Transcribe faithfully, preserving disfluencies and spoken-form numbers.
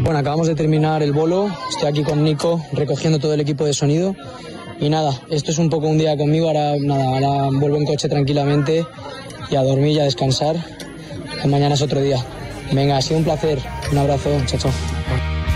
Bueno, acabamos de terminar el bolo, estoy aquí con Nico recogiendo todo el equipo de sonido y nada, esto es un poco un día conmigo, ahora nada, ahora vuelvo en coche tranquilamente y a dormir y a descansar, que mañana es otro día. Venga, ha sido un placer, un abrazo, chao, chao.